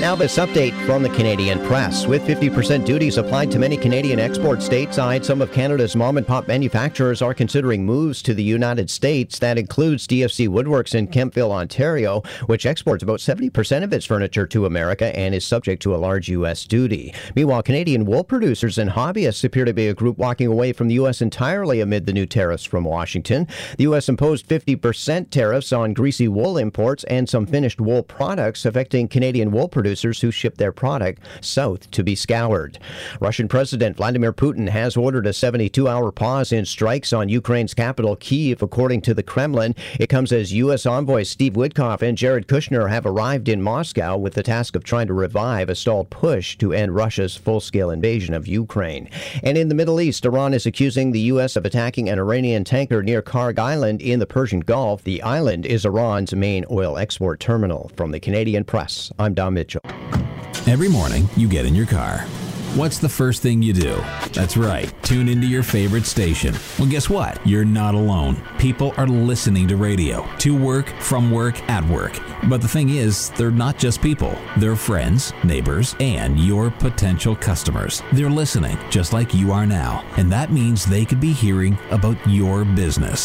Now this update from the Canadian Press. With 50% duties applied to many Canadian export stateside, some of Canada's mom-and-pop manufacturers are considering moves to the United States. That includes DFC Woodworks in Kemptville, Ontario, which exports about 70% of its furniture to America and is subject to a large U.S. duty. Meanwhile, Canadian wool producers and hobbyists appear to be a group walking away from the U.S. entirely amid the new tariffs from Washington. The U.S. imposed 50% tariffs on greasy wool imports and some finished wool products, affecting Canadian wool producers who ship their product south to be scoured. Russian President Vladimir Putin has ordered a 72-hour pause in strikes on Ukraine's capital, Kyiv, according to the Kremlin. It comes as U.S. envoys Steve Witkoff and Jared Kushner have arrived in Moscow with the task of trying to revive a stalled push to end Russia's full-scale invasion of Ukraine. And in the Middle East, Iran is accusing the U.S. of attacking an Iranian tanker near Karg Island in the Persian Gulf. The island is Iran's main oil export terminal. From the Canadian Press, I'm Don Mitchell. Every morning, you get in your car. What's the first thing you do? That's right, tune into your favorite station. Well, guess what? You're not alone. People are listening to radio, to work, from work, at work. But the thing is, they're not just people. They're friends, neighbors, and your potential customers. They're listening, just like you are now. And that means they could be hearing about your business.